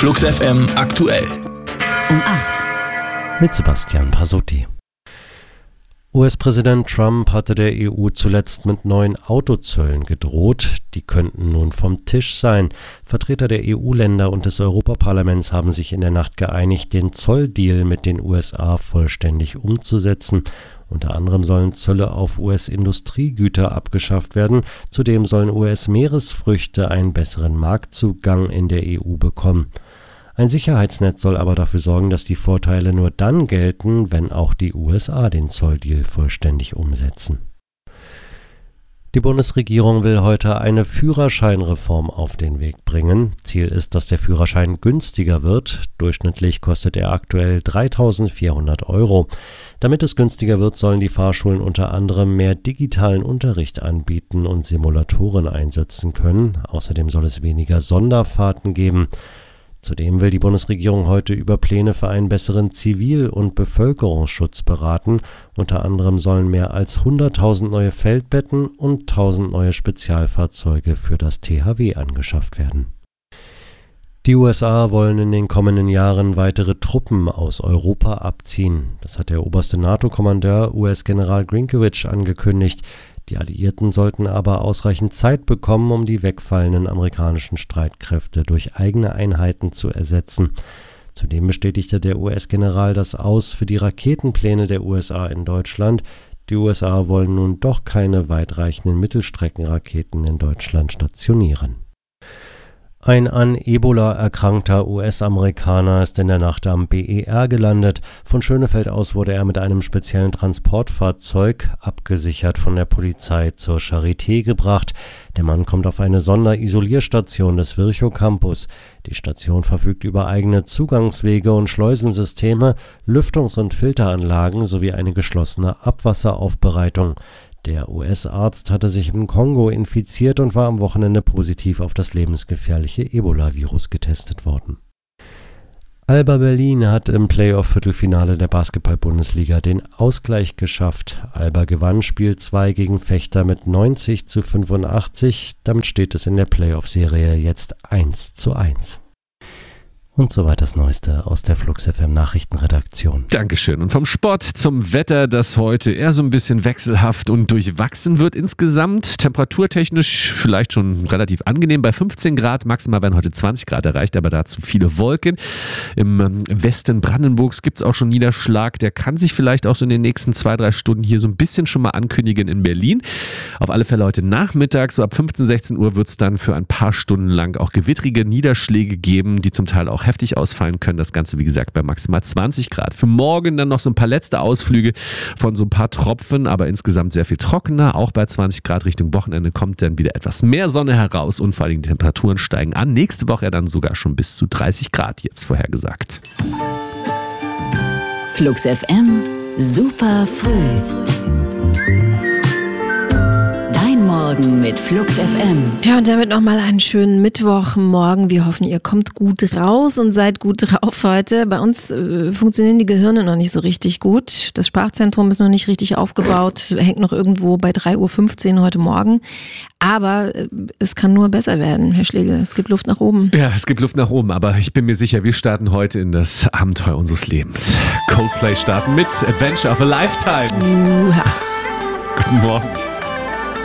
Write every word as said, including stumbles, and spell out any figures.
Flux F M aktuell. Um acht. Mit Sebastian Pasotti. U S-Präsident Trump hatte der E U zuletzt mit neuen Autozöllen gedroht. Die könnten nun vom Tisch sein. Vertreter der E U-Länder und des Europaparlaments haben sich in der Nacht geeinigt, den Zolldeal mit den U S A vollständig umzusetzen. Unter anderem sollen Zölle auf U S-Industriegüter abgeschafft werden. Zudem sollen U S-Meeresfrüchte einen besseren Marktzugang in der E U bekommen. Ein Sicherheitsnetz soll aber dafür sorgen, dass die Vorteile nur dann gelten, wenn auch die U S A den Zolldeal vollständig umsetzen. Die Bundesregierung will heute eine Führerscheinreform auf den Weg bringen. Ziel ist, dass der Führerschein günstiger wird. Durchschnittlich kostet er aktuell dreitausendvierhundert Euro. Damit es günstiger wird, sollen die Fahrschulen unter anderem mehr digitalen Unterricht anbieten und Simulatoren einsetzen können. Außerdem soll es weniger Sonderfahrten geben. Zudem will die Bundesregierung heute über Pläne für einen besseren Zivil- und Bevölkerungsschutz beraten. Unter anderem sollen mehr als hunderttausend neue Feldbetten und tausend neue Spezialfahrzeuge für das T H W angeschafft werden. Die U S A wollen in den kommenden Jahren weitere Truppen aus Europa abziehen. Das hat der oberste NATO-Kommandeur U S-General Grinkiewicz angekündigt. Die Alliierten sollten aber ausreichend Zeit bekommen, um die wegfallenden amerikanischen Streitkräfte durch eigene Einheiten zu ersetzen. Zudem bestätigte der U S-General das Aus für die Raketenpläne der U S A in Deutschland. Die U S A wollen nun doch keine weitreichenden Mittelstreckenraketen in Deutschland stationieren. Ein an Ebola erkrankter U S-Amerikaner ist in der Nacht am B E R gelandet. Von Schönefeld aus wurde er mit einem speziellen Transportfahrzeug, abgesichert von der Polizei, zur Charité gebracht. Der Mann kommt auf eine Sonderisolierstation des Virchow Campus. Die Station verfügt über eigene Zugangswege und Schleusensysteme, Lüftungs- und Filteranlagen sowie eine geschlossene Abwasseraufbereitung. Der U S-Arzt hatte sich im Kongo infiziert und war am Wochenende positiv auf das lebensgefährliche Ebola-Virus getestet worden. Alba Berlin hat im Playoff-Viertelfinale der Basketball-Bundesliga den Ausgleich geschafft. Alba gewann Spiel zwei gegen Vechta mit neunzig zu fünfundachtzig. Damit steht es in der Playoff-Serie jetzt eins zu eins. Und soweit das Neueste aus der Flux F M Nachrichtenredaktion. Dankeschön. Und vom Sport zum Wetter, das heute eher so ein bisschen wechselhaft und durchwachsen wird insgesamt. Temperaturtechnisch vielleicht schon relativ angenehm bei fünfzehn Grad. Maximal werden heute zwanzig Grad erreicht, aber dazu viele Wolken. Im Westen Brandenburgs gibt es auch schon Niederschlag. Der kann sich vielleicht auch so in den nächsten zwei, drei Stunden hier so ein bisschen schon mal ankündigen in Berlin. Auf alle Fälle heute Nachmittag, so ab fünfzehn, sechzehn Uhr wird es dann für ein paar Stunden lang auch gewittrige Niederschläge geben, die zum Teil auch heftig ausfallen können. Das Ganze, wie gesagt, bei maximal zwanzig Grad. Für morgen dann noch so ein paar letzte Ausflüge von so ein paar Tropfen, aber insgesamt sehr viel trockener. Auch bei zwanzig Grad Richtung Wochenende kommt dann wieder etwas mehr Sonne heraus und vor allem die Temperaturen steigen an. Nächste Woche dann sogar schon bis zu dreißig Grad jetzt vorhergesagt. Flux F M, super früh. Morgen mit Flux F M. Ja, und damit nochmal einen schönen Mittwochmorgen. Wir hoffen, ihr kommt gut raus und seid gut drauf heute. Bei uns äh, funktionieren die Gehirne noch nicht so richtig gut. Das Sprachzentrum ist noch nicht richtig aufgebaut, hängt noch irgendwo bei drei Uhr fünfzehn heute Morgen. Aber äh, es kann nur besser werden, Herr Schlegel. Es gibt Luft nach oben. Ja, es gibt Luft nach oben, aber ich bin mir sicher, wir starten heute in das Abenteuer unseres Lebens. Coldplay starten mit Adventure of a Lifetime. Uh-ha. Guten Morgen.